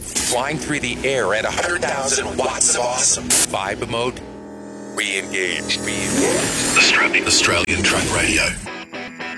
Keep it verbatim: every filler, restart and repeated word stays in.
Flying through the air at one hundred thousand watts of awesome. Vibe mode. Re-engage. Re-engage. Australian, Australian Track Radio.